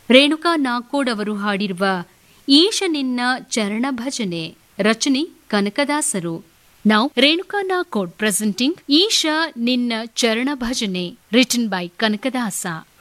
ರೇಣುಕಾ ನಾಕೋಡ್ ಅವರು ಹಾಡಿರುವ ಈಶ ನಿನ್ನ ಚರಣ ಭಜನೆ, ರಚನೆ ಕನಕದಾಸರು. Now Renuka Nakod presenting Isha Ninna Charana Bhajane, written by Kanakadasa.